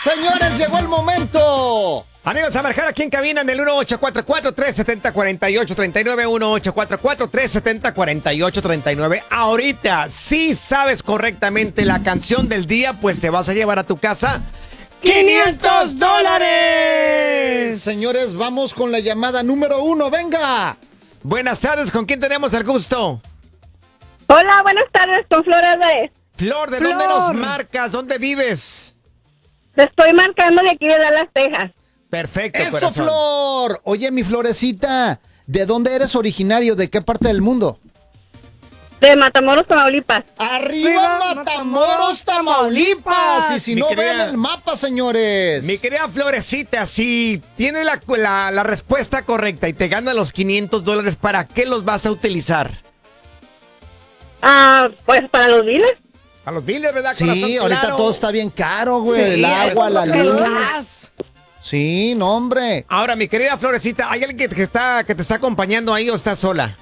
Señores, llegó el momento. Amigos, a marcar aquí en cabina en el 1844-370-4839, 1844-370-4839. Ahorita, si sabes correctamente la canción del día, pues te vas a llevar a tu casa $500. Señores, vamos con la llamada número 1, venga. Buenas tardes, ¿con quién tenemos el gusto? Hola, buenas tardes, con Flor Álvarez. Flor, ¿de dónde nos marcas? ¿Dónde vives? Te estoy marcando de aquí de Dallas, Texas. Perfecto, Eso, corazón. Flor. Oye, mi Florecita, ¿de dónde eres originario? ¿De qué parte del mundo? De Matamoros, Tamaulipas. ¡Arriba Matamoros, Tamaulipas! Y si no, vean el mapa, señores. Mi querida Florecita, si tienes la respuesta correcta y te ganas los $500, ¿para qué los vas a utilizar? Pues para los biles. A los biles, ¿verdad, Sí, corazón? ahorita Claro. todo está bien caro, güey. Sí, el agua, la el luz. gas. Sí, no, hombre. Ahora, mi querida Florecita, ¿hay alguien que te está acompañando ahí o estás sola?